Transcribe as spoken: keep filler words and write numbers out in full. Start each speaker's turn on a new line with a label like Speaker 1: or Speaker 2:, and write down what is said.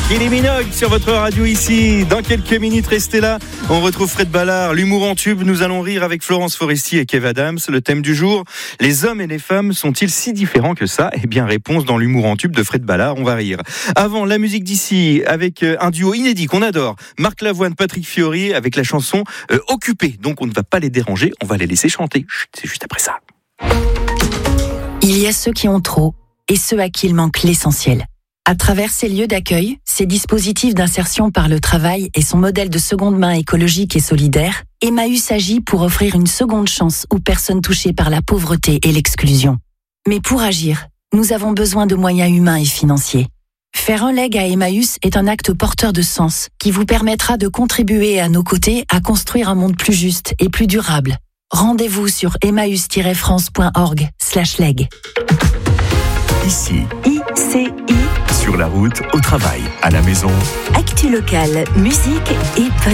Speaker 1: Kylie Minogue sur votre radio ici. Dans quelques minutes, restez là. On retrouve Fred Ballard, l'humour en tube. Nous allons rire avec Florence Foresti et Kev Adams. Le thème du jour, les hommes et les femmes sont-ils si différents que ça ? Eh bien, réponse dans l'humour en tube de Fred Ballard. On va rire. Avant, la musique d'ici avec un duo inédit qu'on adore. Marc Lavoine, Patrick Fiori avec la chanson euh, Occupé. Donc, on ne va pas les déranger. On va les laisser chanter. Chut, c'est juste après ça.
Speaker 2: Il y a ceux qui ont trop et ceux à qui il manque l'essentiel. À travers ces lieux d'accueil, ces dispositifs d'insertion par le travail et son modèle de seconde main écologique et solidaire, Emmaüs agit pour offrir une seconde chance aux personnes touchées par la pauvreté et l'exclusion. Mais pour agir, nous avons besoin de moyens humains et financiers. Faire un leg à Emmaüs est un acte porteur de sens qui vous permettra de contribuer à nos côtés à construire un monde plus juste et plus durable. Rendez-vous sur emmaüs tiret france point org slash leg.
Speaker 3: Ici,
Speaker 2: I C I,
Speaker 3: sur la route, au travail, à la maison.
Speaker 2: Actu locale, musique et